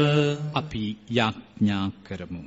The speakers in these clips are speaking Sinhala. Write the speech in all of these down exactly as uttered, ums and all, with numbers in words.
අපි යාඥා කරමු.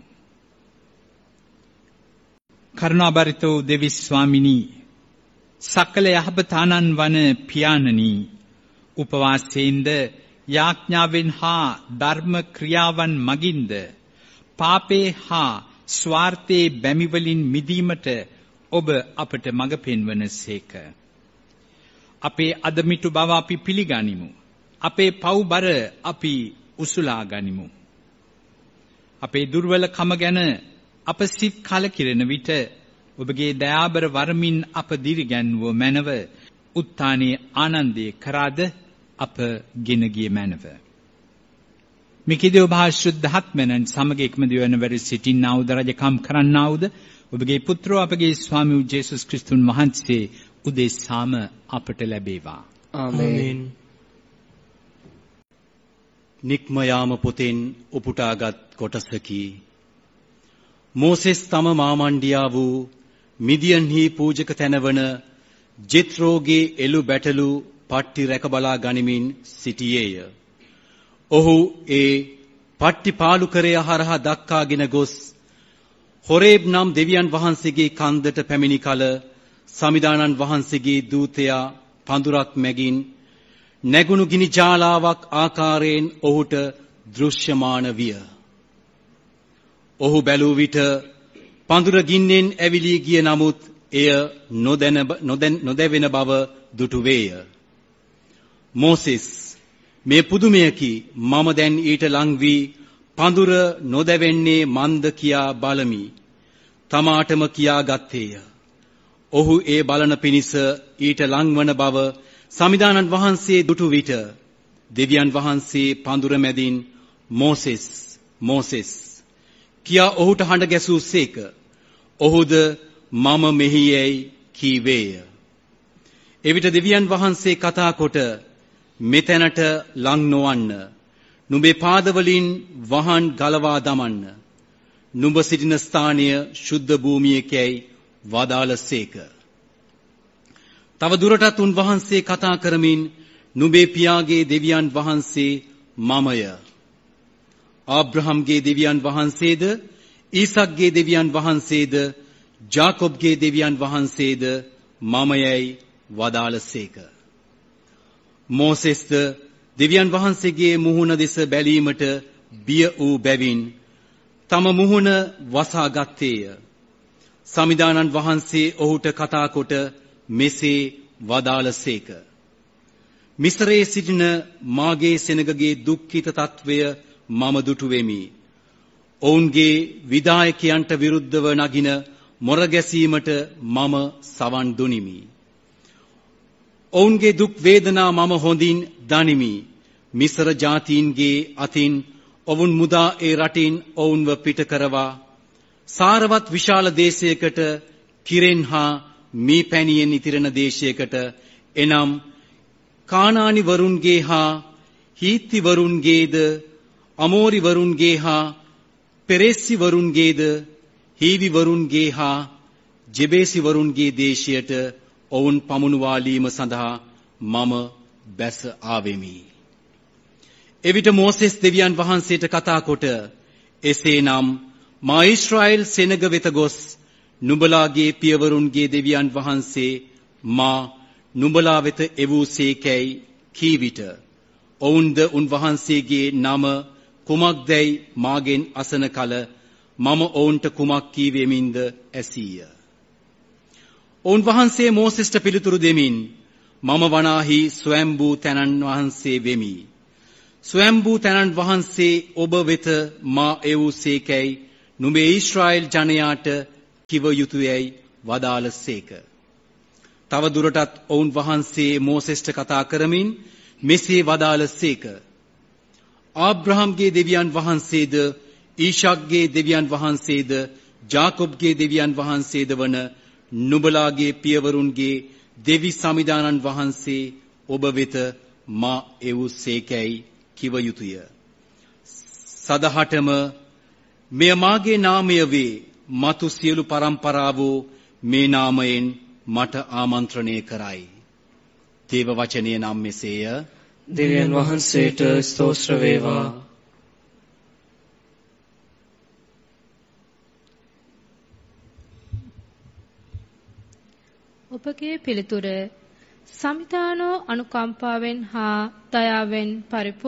කරුණාබරිතෝ දෙවි ස්වාමිනී, සකල යහපත ආනන් වන පියාණනී, උපවාසයෙන්ද යාඥාවෙන් හා ධර්ම ක්‍රියාවන් මගින්ද පාපේ හා ස්වාර්ථයේ බැමිවලින් මිදීමට ඔබ අපට මඟ පෙන්වන සේක. අපේ අදමිටු බව අපි පිළිගනිමු. අපේ පව්බර අපි උසුලා ගනිමු. අපේ දුර්වලකම ගැන අප සිත් කලකිරෙන විට ඔබගේ දයාබර වරමින් අප දිරිගැන්වුව මැනව උත්ථානයේ ආනන්දේ කරාද අප ගෙන ගිය මැනව. මිකිදේ ඔබ ශුද්ධාත්මයන් සමග එක්මදී වන වර සිටින්නා වූ රජකම් කරන්නා වූද ඔබගේ පුත්‍රෝ අපගේ ස්වාමී වූ ජේසුස් ක්‍රිස්තුන් වහන්සේ උදෙසාම අපට ලැබේවා. ආමේන්. නික්ම යාම පොතෙන් උපුටාගත් කොටසකි. මෝසෙස් තම මාමණ්ඩියා වූ මිදියන්හි පූජක තැනවන ජෙත්‍රෝගේ එළු බැටළු පට්ටි රැක බලා ගනිමින් සිටියේය. ඔහු ඒ පට්ටි පාලු කරය හරහා දක්කාගෙන ගොස් හොරේබ් නම් දෙවියන් වහන්සේගේ කන්දට පැමිණි කල සමිදානන් වහන්සේගේ දූතයා පඳුරක් මැගින් නැගුණු ගිනි ජාලාවක් ආකාරයෙන් ඔහුට දෘශ්‍යමාන විය. ඔහු බැලූ විට පඳුර ගින්නෙන් ඇවිලී ගිය නමුත් එය නොදැන නොදැවෙන බව දුටු වේය. මෝසෙස්, මේ පුදුමයකි, මම දැන් ඊට ලං වී පඳුර නොදැවෙන්නේ මන්ද කියා බලමි. තමාටම කියා ගත්තේය. ඔහු ඒ බලන පිණිස ඊට ලංවන බව සමිදානන් වහන්සේ දුටු විට දෙවියන් වහන්සේ පඳුර මැදින් මෝසෙස් මෝසෙස් කියා ඔහුට හඬ ගැසූ සේක. ඔහුද මම මෙහි යැයි කීවේය. එවිට දෙවියන් වහන්සේ කතා කොට මෙතැනට ලං නොවන්න, නුඹේ පාදවලින් වහන් ගලවා දමන්න, නුඹ සිටින ස්ථානය ශුද්ධ භූමියකැයි වදාළසේක. තව දුරටත් උන්වහන්සේ කතා කරමින් නුඹේ පියාගේ දෙවියන් වහන්සේ මමය. ආබ්‍රහම්ගේ දෙවියන් වහන්සේද, ඊසක්ගේ දෙවියන් වහන්සේද, ජාකොබ්ගේ දෙවියන් වහන්සේද මමයයි වදාළසේක. මෝසෙස්ද දෙවියන් වහන්සේගේ මුහුණ දෙස බැලීමට බිය වූ බැවින් තම මුහුණ වසා ගත්තේය. සමිදානන් වහන්සේ ඔහුට කතා කොට මෙසේ වදාළසේක. මිස්රයේ සිටින මාගේ සෙනගගේ දුක්ඛිත තත්වය මම දුටු වෙමි. ඔවුන්ගේ විධායකයන්ට විරුද්ධව නගින මොර ගැසීමට මම සවන් දුනිමි. ඔවුන්ගේ දුක් වේදනා මම හොඳින් දනිමි. මිස්ර ජාතීන්ගේ අතින් ඔවුන් මුදා ඒ රටින් ඔවුන්ව පිට කරවා සාරවත් විශාල දේශයකට, කිරෙන් හා මී පැණියෙන් ඉතිරෙන දේශයකට, එනම් කානානි වරුන්ගේ හා හීත්ති වරුන්ගේද, අමෝරි වරුන්ගේ හා පෙරෙස්සි වරුන්ගේද, හීවි වරුන්ගේ හා ජෙබේසි වරුන්ගේ දේශයට ඔවුන් පමුණුවාලීම සඳහා මම බැස ආවෙමි. එවිට මෝසෙස් දෙවියන් වහන්සේට කතා කොට එසේනම් මා ඊශ්‍රායෙල් සෙනග වෙත ගොස් නුඹලාගේ පියවරුන්ගේ දෙවියන් වහන්සේ මා නුඹලා වෙත එවූසේකැයි කී විට ඔවුන්ද උන්වහන්සේගේ නම කුමක්දැයි මාගෙන් අසන කල මම ඔවුන්ට කුමක් කීවෙමින්ද ඇසීය. ඔවුන් වහන්සේ මෝසෙස්ට පිළිතුරු දෙමින් මම වනාහි ස්වයම්බූ තැනන් වහන්සේ වෙමි. ස්වයම්බූ තැනන් වහන්සේ ඔබ වෙත මා එවූසේකැයි නුඹේ ඊශ්‍රායෙල් ජනයාට කිව යුතුයයි වදාළසේක. තව දුරටත් ඔවුන් වහන්සේ මෝසෙස්ට කතා කරමින් මෙසේ වදාළසේක. ආබ්‍රහම්ගේ දෙවියන් වහන්සේද, ඊශාක්ගේ දෙවියන් වහන්සේද, ජාකොබ්ගේ දෙවියන් වහන්සේද වන නුඹලාගේ පියවරුන්ගේ දෙවි සමිදානන් වහන්සේ ඔබ වෙත මා එවූසේකැයි කිව යුතුය. සදහටම මෙය මාගේ නාමය වේ. මතු සියලු පරම්පරාවෝ මේ නාමයෙන් මට ආමන්ත්‍රණය කරයි. දේව වචනය නම් මෙසේය. දෙවියන් වහන්සේට ස්තෝත්‍ර වේවා. ඔබගේ පිළිතුර සමිතානෝ අනුකම්පාවෙන් හා දයාවෙන් පරිපූර්ණ